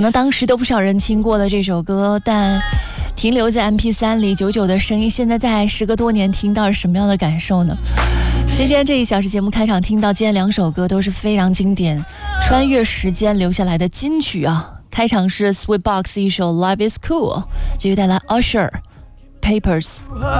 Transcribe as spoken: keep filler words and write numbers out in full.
可能当时都不少人听过了这首歌，但停留在 M P 三 里久久的声音，现在在时隔多年听到是什么样的感受呢？今天这一小时节目开场听到今天两首歌都是非常经典，穿越时间留下来的金曲啊。开场是 Sweetbox 一首 Life is Cool， 继续带来 Usher Papers。